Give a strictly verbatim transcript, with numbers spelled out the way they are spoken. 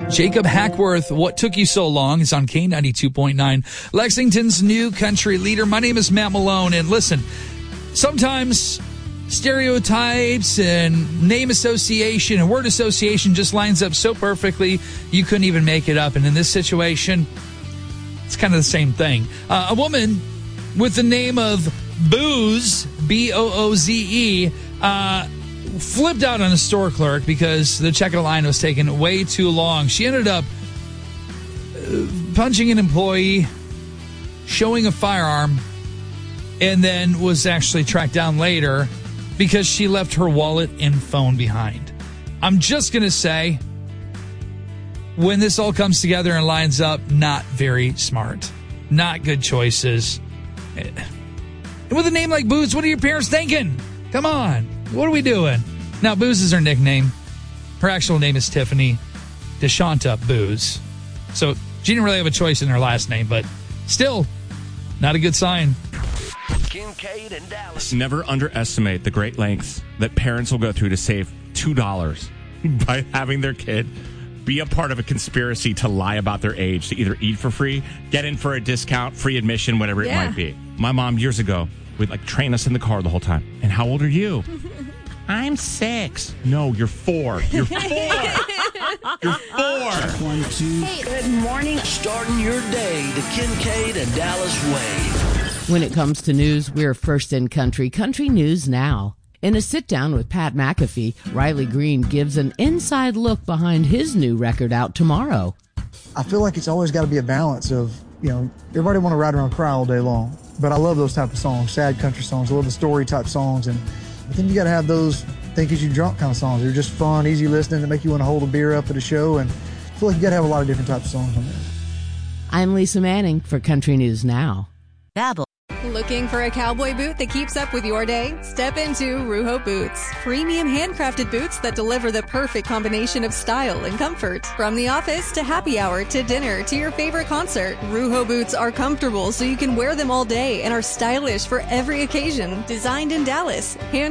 Jacob Hackworth, What Took You So Long, is on K ninety-two point nine, Lexington's new country leader. My name is Matt Malone, and listen, sometimes stereotypes and name association and word association just lines up so perfectly you couldn't even make it up. And in this situation, it's kind of the same thing. Uh, a woman with the name of Booze, B O O Z E, uh, flipped out on a store clerk because the checkout line was taking way too long. She ended up punching an employee, showing a firearm, and then was actually tracked down later because she left her wallet and phone behind. I'm just going to say, when this all comes together and lines up, not very smart. Not good choices. And with a name like Booze, what are your parents thinking? Come on. What are we doing? Now, Booze is her nickname. Her actual name is Tiffany DeShanta Booze. So she didn't really have a choice in her last name, but still, not a good sign. Kincaid and Dallas. Never underestimate the great lengths that parents will go through to save two dollars by having their kid be a part of a conspiracy to lie about their age, to either eat for free, get in for a discount, free admission, whatever Yeah. it might be. My mom, years ago, would like train us in the car the whole time. And how old are you? I'm six. No, you're four. You're four. You're four. One, two. Hey, good morning. Starting your day the Kincaid and Dallas way. When it comes to news, we're first in country. Country News Now. In a sit-down with Pat McAfee, Riley Green gives an inside look behind his new record out tomorrow. I feel like it's always got to be a balance of, you know, everybody want to ride around and cry all day long. But I love those type of songs, sad country songs, a little story type songs. And but then you got to have those think as you drunk kind of songs. They're just fun, easy listening, that make you want to hold a beer up at a show. And I feel like you got to have a lot of different types of songs on there. I'm Lisa Manning for Country News Now. Babble. Looking for a cowboy boot that keeps up with your day? Step into Ruho Boots. Premium handcrafted boots that deliver the perfect combination of style and comfort. From the office to happy hour to dinner to your favorite concert, Ruho Boots are comfortable so you can wear them all day and are stylish for every occasion. Designed in Dallas. Hand